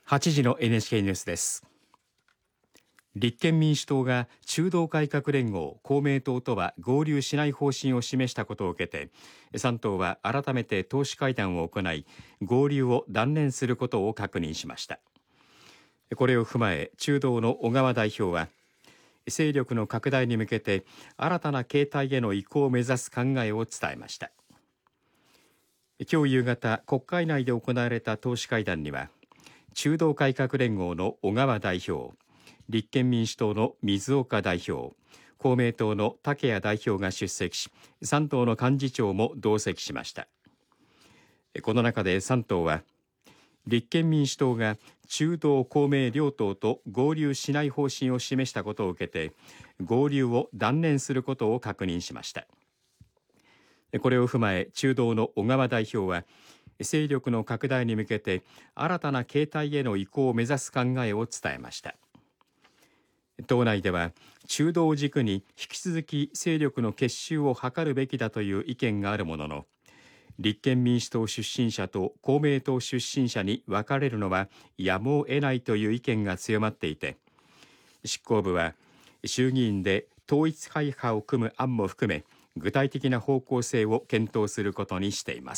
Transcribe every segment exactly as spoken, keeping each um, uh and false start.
はちじの エヌエイチケー ニュースです。立憲民主党が中道改革連合公明党とは合流しない方針を示したことを受けて、さん党は改めて党首会談を行い、合流を断念することを確認しました。これを踏まえ、中道の小川代表は、勢力の拡大に向けて新たな形態への移行を目指す考えを伝えました。今日夕方、国会内で行われた党首会談には、中道改革連合の小川代表、立憲民主党の水岡代表、公明党の竹谷代表が出席し、さん党の幹事長も同席しました。この中でさん党は、立憲民主党が中道公明両党と合流しない方針を示したことを受けて、合流を断念することを確認しました。これを踏まえ、中道の小川代表は、勢力の拡大に向けて新たな形態への移行を目指す考えを伝えました。党内では中道を軸に引き続き勢力の結集を図るべきだという意見があるものの、立憲民主党出身者と公明党出身者に分かれるのはやむを得ないという意見が強まっていて、執行部は衆議院で統一会派を組む案も含め具体的な方向性を検討することにしています。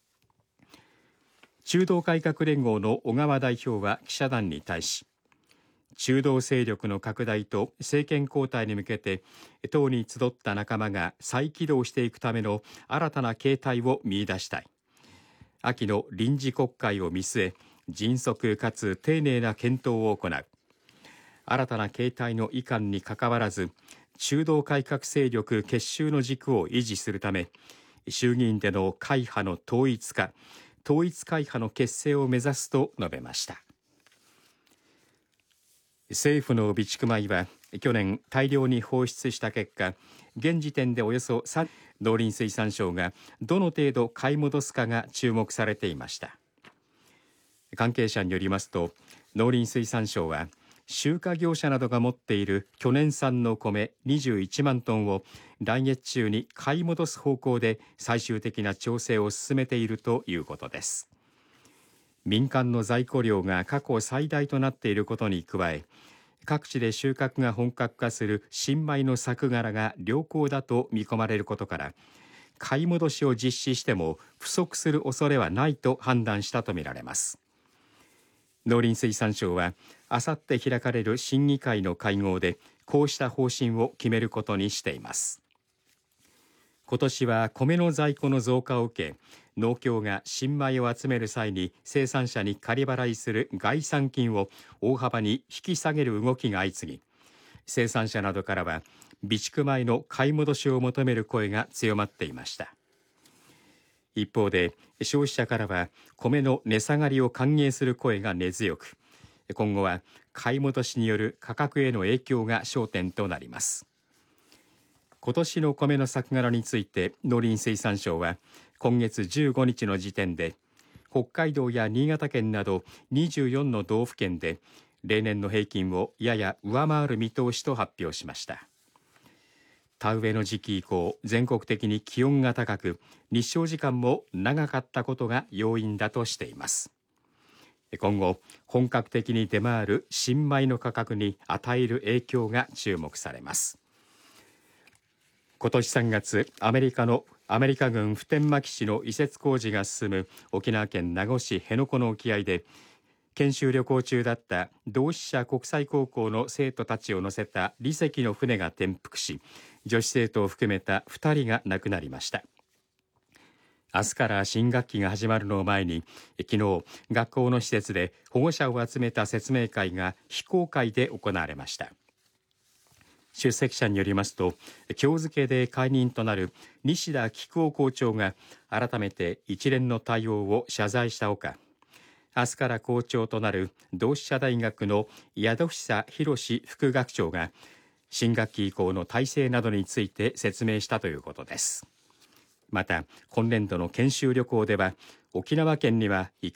中道改革連合の小川代表は記者団に対し、中道勢力の拡大と政権交代に向けて党に集った仲間が再起動していくための新たな形態を見出したい。秋の臨時国会を見据え、迅速かつ丁寧な検討を行う。新たな形態の移管にかかわらず、中道改革勢力結集の軸を維持するため、衆議院での会派の統一化、統一会派の結成を目指すと述べました。政府の備蓄米は去年大量に放出した結果、現時点でおよそさん農林水産省がどの程度買い戻すかが注目されていました。関係者によりますと、農林水産省は集荷業者などが持っている去年産の米にじゅういちまんトンを来月中に買い戻す方向で最終的な調整を進めているということです。民間の在庫量が過去最大となっていることに加え、各地で収穫が本格化する新米の作柄が良好だと見込まれることから、買い戻しを実施しても不足する恐れはないと判断したとみられます。農林水産省はあさって開かれる審議会の会合でこうした方針を決めることにしています。今年は米の在庫の増加を受け、農協が新米を集める際に生産者に仮払いする概算金を大幅に引き下げる動きが相次ぎ、生産者などからは備蓄米の買い戻しを求める声が強まっていました。一方で消費者からは米の値下がりを歓迎する声が根強く、今後は買い戻しによる価格への影響が焦点となります。今年の米の作柄について農林水産省は今月じゅうごにちの時点で北海道や新潟県などにじゅうよんの道府県で例年の平均をやや上回る見通しと発表しました。田植えの時期以降、全国的に気温が高く日照時間も長かったことが要因だとしています。今後本格的に出回る新米の価格に与える影響が注目されます。今年さんがつ、アメリカのアメリカ軍普天間基地の移設工事が進む沖縄県名護市辺野古の沖合で研修旅行中だった同志社国際高校の生徒たちを乗せた離隻の船が転覆し、女子生徒を含めたふたりが亡くなりました。明日から新学期が始まるのを前に、昨日学校の施設で保護者を集めた説明会が非公開で行われました。出席者によりますと、今日付で解任となる西田菊夫校長が改めて一連の対応を謝罪したほか、明日から校長となる同志社大学の宿久博副学長が新学期以降の体制などについて説明したということです。また今年度の研修旅行では沖縄県には